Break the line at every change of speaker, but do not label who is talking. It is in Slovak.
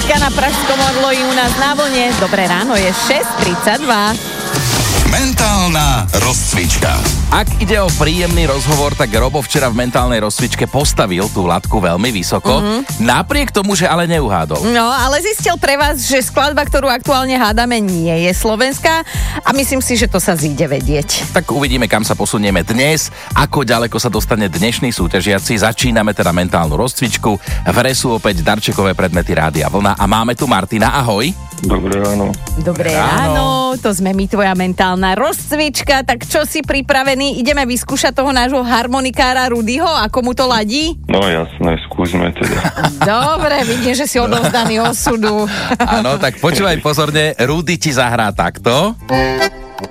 Rudička na Pražskom Orloji u nás na vlne. Dobré ráno, je 6:32.
Mentálna rozcvička.
Ak ide o príjemný rozhovor, tak Robo včera v mentálnej rozcvičke postavil tú latku veľmi vysoko, napriek tomu, že ale neuhádol.
No, ale zistil pre vás, že skladba, ktorú aktuálne hádame, nie je slovenská a myslím si, že to sa zíde vedieť.
Tak uvidíme, kam sa posunieme dnes, ako ďaleko sa dostane dnešný súťažiaci. Začíname teda mentálnu rozcvičku. V hre sú opäť darčekové predmety Rádia Vlna a máme tu Martina. Ahoj.
Dobré ráno.
Dobré ráno, to sme my, tvoja mentálna rozcvička. Tak čo si pripravený? Ideme vyskúšať toho nášho harmonikára Rudyho, ako mu to ladí?
No jasné, skúsme teda.
Dobre, vidím, že si odovzdaný osudu.
Áno, tak počúvaj pozorne, Rudy ti zahrá takto.